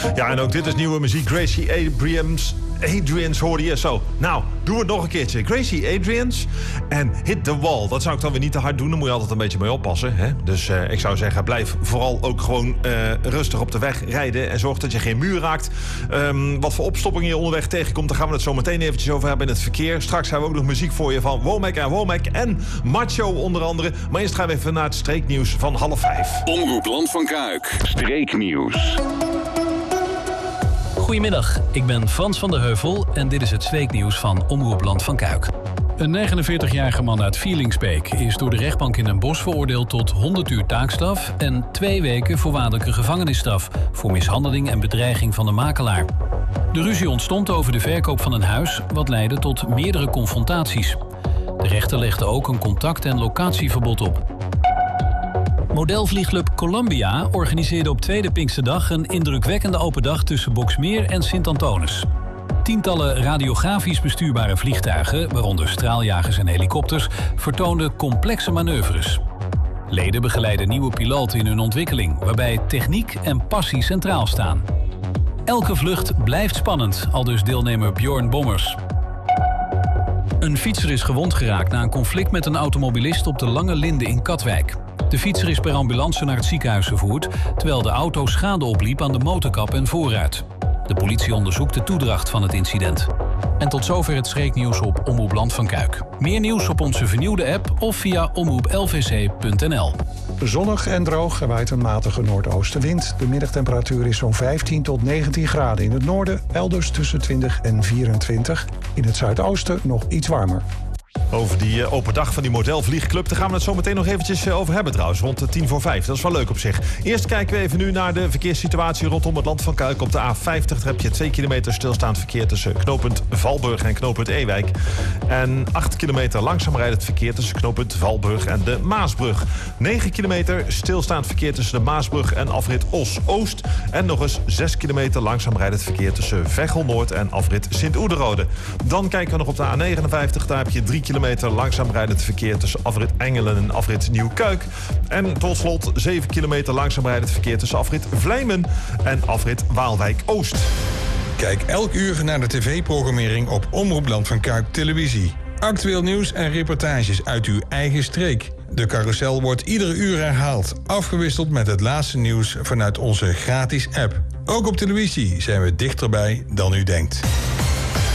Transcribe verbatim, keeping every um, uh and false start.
Ja, en ook dit is nieuwe muziek. Gracie Abrams. Adrians hoorde je zo. Nou, doe het nog een keertje. Gracie Adrians en Hit the Wall. Dat zou ik dan weer niet te hard doen. Daar moet je altijd een beetje mee oppassen. Hè? Dus uh, ik zou zeggen, blijf vooral ook gewoon uh, rustig op de weg rijden. En zorg dat je geen muur raakt. Um, wat voor opstoppingen je onderweg tegenkomt, daar gaan we het zo meteen eventjes over hebben in het verkeer. Straks hebben we ook nog muziek voor je van Womack en Womack en Macho onder andere. Maar eerst gaan we even naar het streeknieuws van half vijf. Omroep Land van Kuik. Streeknieuws. Goedemiddag, ik ben Frans van der Heuvel en dit is het streeknieuws van Omroep Land van Kuik. Een negenenveertigjarige man uit Vierlingsbeek is door de rechtbank in Den Bosch veroordeeld tot honderd uur taakstraf en twee weken voorwaardelijke gevangenisstraf voor mishandeling en bedreiging van de makelaar. De ruzie ontstond over de verkoop van een huis, wat leidde tot meerdere confrontaties. De rechter legde ook een contact- en locatieverbod op. Modelvliegclub Columbia organiseerde op tweede Pinksterdag een indrukwekkende open dag tussen Boxmeer en Sint-Antonis. Tientallen radiografisch bestuurbare vliegtuigen, waaronder straaljagers en helikopters, vertoonden complexe manoeuvres. Leden begeleiden nieuwe piloten in hun ontwikkeling, waarbij techniek en passie centraal staan. Elke vlucht blijft spannend, aldus deelnemer Bjorn Bommers. Een fietser is gewond geraakt na een conflict met een automobilist op de Lange Linde in Katwijk. De fietser is per ambulance naar het ziekenhuis gevoerd, terwijl de auto schade opliep aan de motorkap en voorruit. De politie onderzoekt de toedracht van het incident. En tot zover het streeknieuws op Omroep Land van Kuik. Meer nieuws op onze vernieuwde app of via omroep l v c punt n l. Zonnig en droog, er waait een matige noordoostenwind. De middagtemperatuur is zo'n vijftien tot negentien graden in het noorden, elders tussen twintig en vierentwintig. In het zuidoosten nog iets warmer. Over die uh, open dag van die modelvliegclub, daar gaan we het zo meteen nog eventjes uh, over hebben trouwens, rond de tien voor vijf. Dat is wel leuk op zich. Eerst kijken we even nu naar de verkeerssituatie rondom het Land van Kuik. Op de A vijftig daar heb je twee kilometer stilstaand verkeer tussen knooppunt Valburg en knooppunt Ewijk. En acht kilometer langzaam rijdend verkeer tussen knooppunt Valburg en de Maasbrug. negen kilometer stilstaand verkeer tussen de Maasbrug en afrit Os-Oost. En nog eens zes kilometer langzaam rijdend verkeer tussen Veghel-Noord en afrit Sint-Oederode. Dan kijken we nog op de A negenenvijftig, daar heb je drie kilometer langzaam rijdend verkeer tussen afrit Engelen en afrit Nieuwkuik. En tot slot zeven kilometer langzaam rijdend verkeer tussen afrit Vlijmen en afrit Waalwijk-Oost. Kijk elk uur naar de tv-programmering op Omroep Land van Kuik Televisie. Actueel nieuws en reportages uit uw eigen streek. De carousel wordt iedere uur herhaald, afgewisseld met het laatste nieuws vanuit onze gratis app. Ook op televisie zijn we dichterbij dan u denkt.